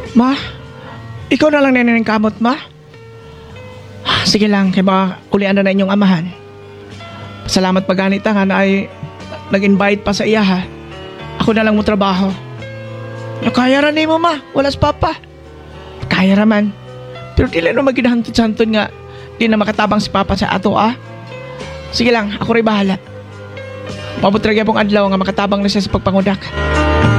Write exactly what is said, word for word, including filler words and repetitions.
Ma, ikaw na lang nening kamot, ma. Sige lang, kay baka ulian na na inyong amahan. Salamat paganita nga na ay nag-invite pa sa iya ha. Ako na lang mo trabaho. Yung kaya ra mo ma, walas papa. Kaya raman. Pero dili no magkinahantod-santod nga di na makatabang si papa sa ato ah. Sige lang, ako rin bahala. Mabot ra gyapon adlaw nga makatabang na siya sa pagpangudak.